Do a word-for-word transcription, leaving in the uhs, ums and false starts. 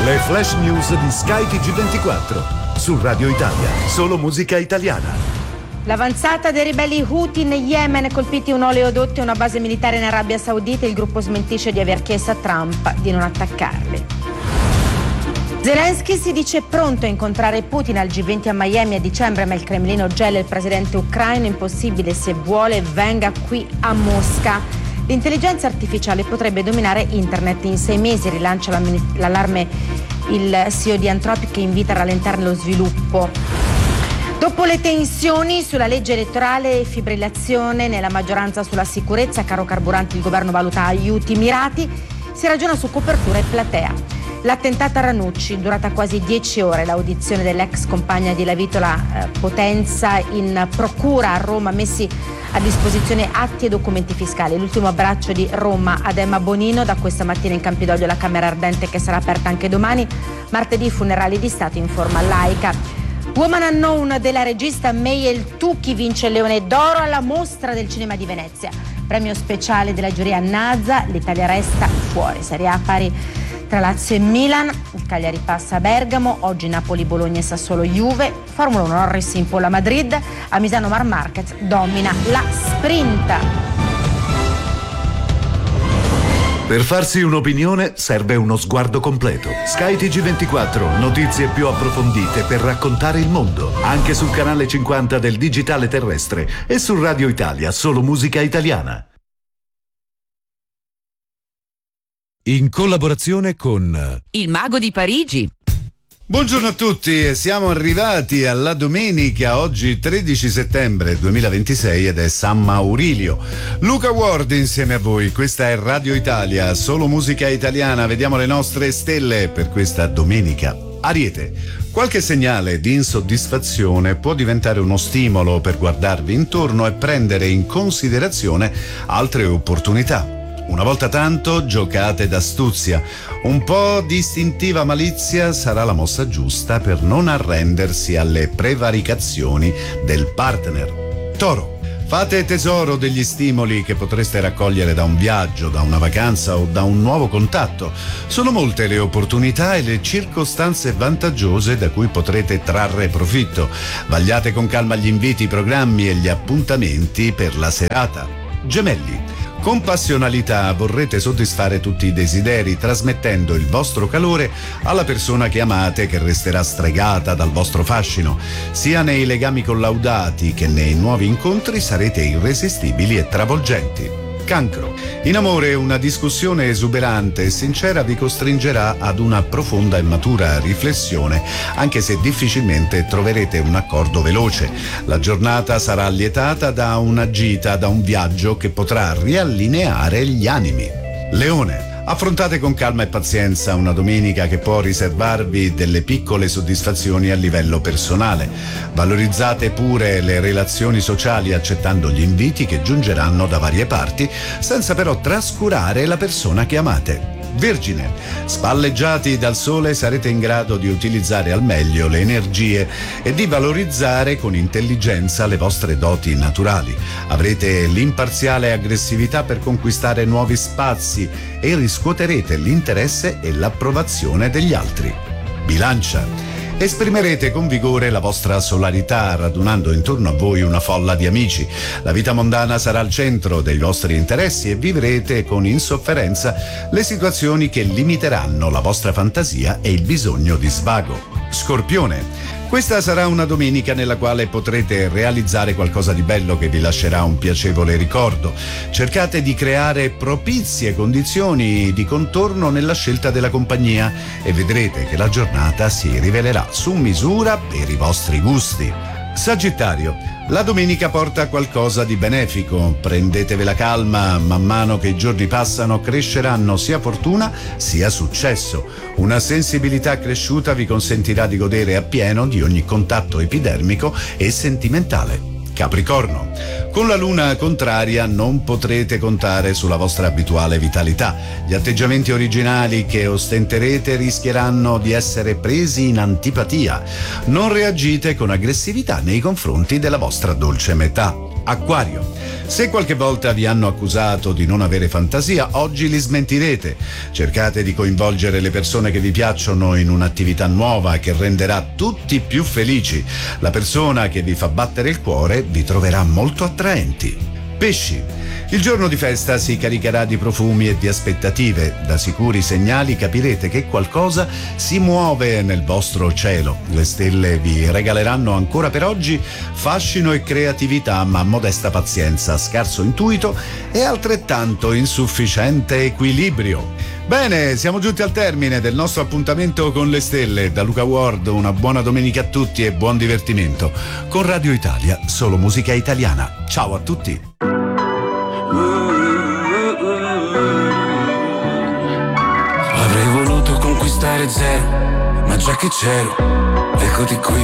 Le flash news di Sky T G ventiquattro. Su Radio Italia, solo musica italiana. L'avanzata dei ribelli Houthi in Yemen, colpiti un oleodotto e una base militare in Arabia Saudita. Il gruppo smentisce di aver chiesto a Trump di non attaccarli. Zelensky si dice pronto a incontrare Putin al G venti a Miami a dicembre, ma il Cremlino gela il presidente ucraino. Impossibile, se vuole venga qui a Mosca. L'intelligenza artificiale potrebbe dominare internet in sei mesi, rilancia l'allarme il C E O di Anthropic, che invita a rallentare lo sviluppo. Dopo le tensioni sulla legge elettorale e fibrillazione nella maggioranza sulla sicurezza, caro carburanti, il governo valuta aiuti mirati, si ragiona su copertura e platea. L'attentato a Ranucci, durata quasi dieci ore, l'audizione dell'ex compagna di Lavitola eh, Potenza in procura a Roma, messi a disposizione atti e documenti fiscali. L'ultimo abbraccio di Roma ad Emma Bonino, da questa mattina in Campidoglio la Camera Ardente, che sarà aperta anche domani. Martedì funerali di Stato in forma laica. Woman Unknown della regista Mayel Tucchi vince il Leone d'Oro alla Mostra del Cinema di Venezia. Premio speciale della giuria Nazza, l'Italia resta fuori. Serie A pari tra Lazio e Milan, il Cagliari passa a Bergamo, oggi Napoli, Bologna e Sassuolo Juve. Formula uno, Norris in pole a Madrid, a Misano Marc Marquez domina la sprint. Per farsi un'opinione serve uno sguardo completo. Sky T G ventiquattro, notizie più approfondite per raccontare il mondo, anche sul canale cinquanta del digitale terrestre e su Radio Italia, solo musica italiana. In collaborazione con Il Mago di Parigi. Buongiorno a tutti, siamo arrivati alla domenica, oggi tredici settembre duemilaventisei, ed è San Maurilio. Luca Ward insieme a voi, questa è Radio Italia, solo musica italiana. Vediamo le nostre stelle per questa domenica. Ariete, qualche segnale di insoddisfazione può diventare uno stimolo per guardarvi intorno e prendere in considerazione altre opportunità. Una volta tanto giocate d'astuzia, un po' di istintiva malizia sarà la mossa giusta per non arrendersi alle prevaricazioni del partner. Toro, fate tesoro degli stimoli che potreste raccogliere da un viaggio, da una vacanza o da un nuovo contatto. Sono molte le opportunità e le circostanze vantaggiose da cui potrete trarre profitto. Vagliate con calma gli inviti, i programmi e gli appuntamenti per la serata. Gemelli, con passionalità vorrete soddisfare tutti i desideri, trasmettendo il vostro calore alla persona che amate, che resterà stregata dal vostro fascino. Sia nei legami collaudati che nei nuovi incontri sarete irresistibili e travolgenti. Cancro, in amore una discussione esuberante e sincera vi costringerà ad una profonda e matura riflessione, anche se difficilmente troverete un accordo veloce. La giornata sarà allietata da una gita, da un viaggio che potrà riallineare gli animi. Leone, affrontate con calma e pazienza una domenica che può riservarvi delle piccole soddisfazioni a livello personale. Valorizzate pure le relazioni sociali accettando gli inviti che giungeranno da varie parti, senza però trascurare la persona che amate. Vergine, spalleggiati dal sole sarete in grado di utilizzare al meglio le energie e di valorizzare con intelligenza le vostre doti naturali. Avrete l'imparziale aggressività per conquistare nuovi spazi e riscuoterete l'interesse e l'approvazione degli altri. Bilancia, esprimerete con vigore la vostra solarità, radunando intorno a voi una folla di amici. La vita mondana sarà al centro dei vostri interessi e vivrete con insofferenza le situazioni che limiteranno la vostra fantasia e il bisogno di svago. Scorpione, questa sarà una domenica nella quale potrete realizzare qualcosa di bello che vi lascerà un piacevole ricordo. Cercate di creare propizie condizioni di contorno nella scelta della compagnia e vedrete che la giornata si rivelerà su misura per i vostri gusti. Sagittario, la domenica porta qualcosa di benefico. Prendetevela calma, man mano che i giorni passano cresceranno sia fortuna sia successo. Una sensibilità cresciuta vi consentirà di godere appieno di ogni contatto epidermico e sentimentale. Capricorno, con la luna contraria non potrete contare sulla vostra abituale vitalità. Gli atteggiamenti originali che ostenterete rischieranno di essere presi in antipatia. Non reagite con aggressività nei confronti della vostra dolce metà. Acquario. Se qualche volta vi hanno accusato di non avere fantasia, oggi li smentirete. Cercate di coinvolgere le persone che vi piacciono in un'attività nuova che renderà tutti più felici. La persona che vi fa battere il cuore vi troverà molto attraenti. Pesci. Il giorno di festa si caricherà di profumi e di aspettative. Da sicuri segnali capirete che qualcosa si muove nel vostro cielo. Le stelle vi regaleranno ancora per oggi fascino e creatività, ma modesta pazienza, scarso intuito e altrettanto insufficiente equilibrio. Bene, siamo giunti al termine del nostro appuntamento con le stelle. Da Luca Ward una buona domenica a tutti e buon divertimento. Con Radio Italia, solo musica italiana. Ciao a tutti. Avrei voluto conquistare zero, ma già che c'ero, eccoti qui,